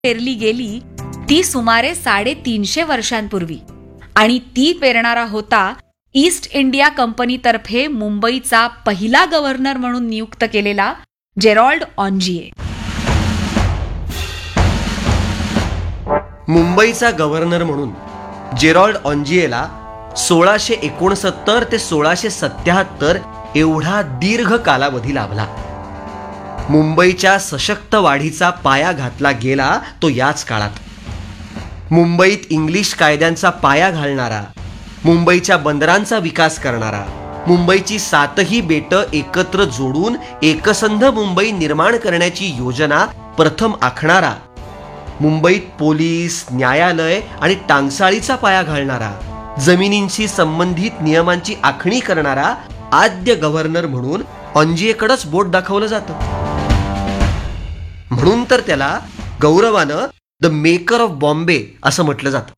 पेरली गेली ती सुमारे 350 वर्षांपूर्वी, आणि ती पेरणारा होता ईस्ट इंडिया कंपनीतर्फे मुंबईचा पहिला गव्हर्नर म्हणून नियुक्त केलेला जेरॉल्ड ऑन्जिये. मुंबईचा गव्हर्नर म्हणून जेरॉल्ड ऑन्जियेला 1669 ते 1677 एवढा दीर्घ कालावधी लाभला. मुंबईच्या सशक्त वाढीचा पाया घातला गेला तो याच काळात. मुंबईत इंग्लिश कायद्यांचा पाया घालणारा, मुंबईच्या बंदरांचा विकास करणारा, मुंबईची 7ही बेटं एकत्र जोडून एकसंध मुंबई निर्माण करण्याची योजना प्रथम आखणारा, मुंबईत पोलीस, न्यायालय आणि टांगसाळीचा पाया घालणारा, जमिनींशी संबंधित नियमांची आखणी करणारा आद्य गव्हर्नर म्हणून ऑन्जियेकडेच बोट दाखवलं जातं. म्हणून तर त्याला गौरवानं द मेकर ऑफ बॉम्बे असं म्हटलं जातं.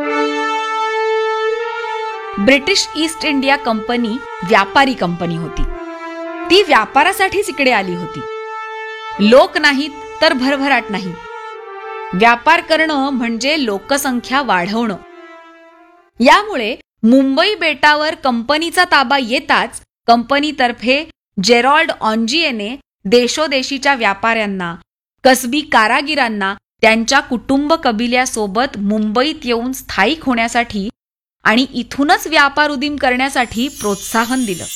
ब्रिटिश ईस्ट इंडिया कंपनी व्यापारी कंपनी होती. ती व्यापारासाठीच इकडे आली होती. लोक नाहीत तर भरभराट नाही. व्यापार करणं म्हणजे लोकसंख्या वाढवणं. यामुळे मुंबई बेटावर कंपनीचा ताबा येताच कंपनीतर्फे जेरॉल्ड ऑन्जियेने देशोदेशीच्या व्यापाऱ्यांना, कसबी कारागिरांना त्यांच्या कुटुंब कबिल्यासोबत मुंबईत येऊन स्थायिक होण्यासाठी आणि इथूनच व्यापार उदीम करण्यासाठी प्रोत्साहन दिलं.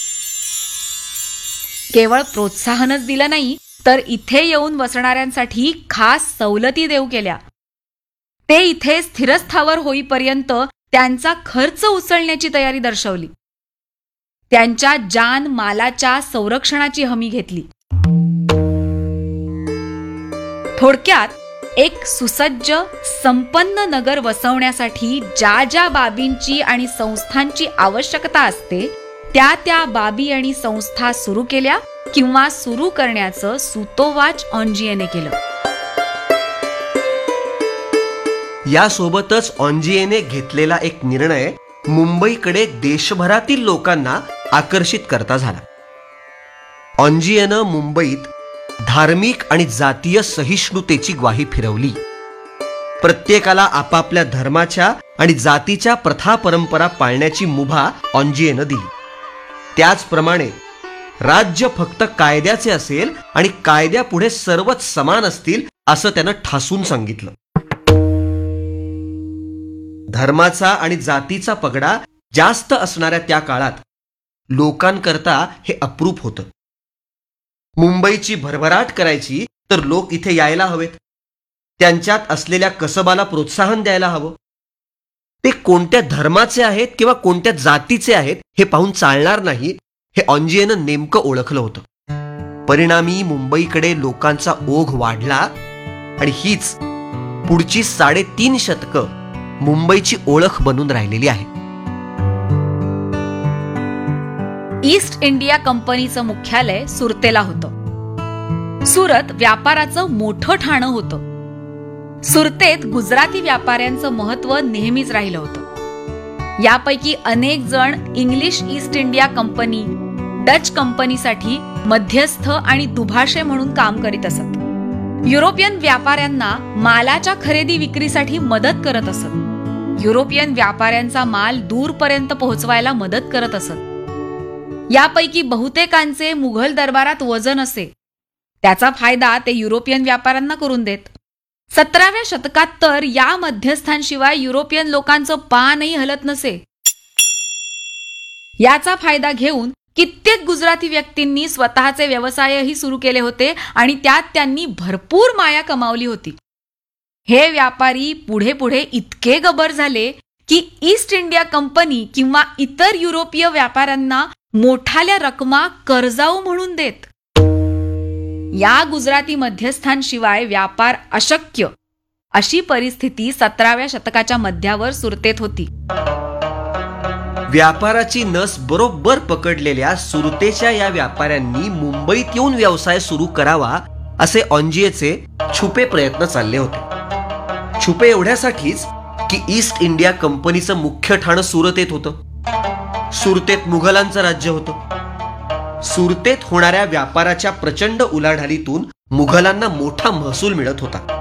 केवळ प्रोत्साहनच दिलं नाही, तर इथे येऊन बसणाऱ्यांसाठी खास सवलती देऊ केल्या. ते इथे स्थिरस्थावर होईपर्यंत त्यांचा खर्च उचलण्याची तयारी दर्शवली. त्यांच्या जान मालाच्या संरक्षणाची हमी घेतली. थोडक्यात एक सुसज्ज संपन्न नगर वसवण्यासाठी ज्या ज्या बाबींची आणि संस्थांची आवश्यकता असते त्या त्या बाबी आणि संस्था सुरू केल्या किंवा सुरू करण्याचं सुतोवाच ऑन्जियेने केलं. यासोबतच ऑन्जियेने घेतलेला एक निर्णय मुंबईकडे देशभरातील लोकांना आकर्षित करता झाला. ऑन्जियेनं मुंबईत धार्मिक आणि जातीय सहिष्णुतेची ग्वाही फिरवली. प्रत्येकाला आपापल्या धर्माच्या आणि जातीच्या प्रथा परंपरा पाळण्याची मुभा ऑन्जियेनं दिली. त्याचप्रमाणे राज्य फक्त कायद्याचे असेल आणि कायद्यापुढे सर्वच समान असतील असं त्यानं ठासून सांगितलं. धर्माचा आणि जातीचा पगडा जास्त असणाऱ्या त्या काळात लोकांकरता हे अप्रूप होतं. मुंबईची भरभराट करायची तर लोक इथे यायला हवेत. त्यांच्यात असलेल्या कसबाला प्रोत्साहन द्यायला हवं. ते कोणत्या धर्माचे आहेत किंवा कोणत्या जातीचे आहेत हे पाहून चालणार नाही, हे ऑन्जियेनं नेमकं ओळखलं होतं. परिणामी मुंबईकडे लोकांचा ओघ वाढला आणि हीच पुढची 3.5 शतकं मुंबईची ओळख बनून राहिलेली आहे. ईस्ट इंडिया कंपनीचं मुख्यालय सुरतेला होतं. सुरत व्यापाराचं मोठं ठाणं होतं. सुरतेत गुजराती व्यापाऱ्यांचं महत्त्व नेहमीच राहिलं होतं. यापैकी अनेक जण English east India company, Dutch कंपनीसाठी मध्यस्थ आणि दुभाषे म्हणून काम करीत असत. युरोपियन व्यापाऱ्यांना मालाच्या खरेदी विक्रीसाठी मदत करत असत. युरोपियन व्यापाऱ्यांचा माल दूरपर्यंत पोहोचवायला मदत करत असत. यापैकी बहुतेकांचे मुघल दरबारात वजन असे. त्याचा फायदा ते युरोपियन व्यापाऱ्यांना करून देत. 17व्या शतकात तर या मध्यस्थांशिवाय युरोपियन लोकांचं पानही हलत नसे. याचा फायदा घेऊन कित्येक गुजराती व्यक्तींनी स्वतःचे व्यवसायही सुरू केले होते आणि त्यात त्यांनी भरपूर माया कमावली होती. हे व्यापारी पुढे पुढे इतके गबर झाले की ईस्ट इंडिया कंपनी किंवा इतर युरोपीय व्यापाऱ्यांना मोठाल्या रकमा कर्जाऊ म्हणून देत. या गुजराती मध्यस्थांशिवाय व्यापार अशक्य, अशी परिस्थिती 17व्या शतकाच्या मध्यावर सुरतेत होती. व्यापाराची नस बरोबर पकडलेल्या सुरतेच्या या व्यापाऱ्यांनी मुंबईत येऊन व्यवसाय सुरू करावा असे ऑन्जियेचे छुपे प्रयत्न चालले होते. छुपे एवढ्यासाठीच की ईस्ट इंडिया कंपनीचं मुख्य ठाणं सुरतेत होतं. सुरतेत मुघलांचं राज्य होतं. सुरतेत होणाऱ्या व्यापाराच्या प्रचंड उलाढालीतून मुघलांना मोठा महसूल मिळत होता.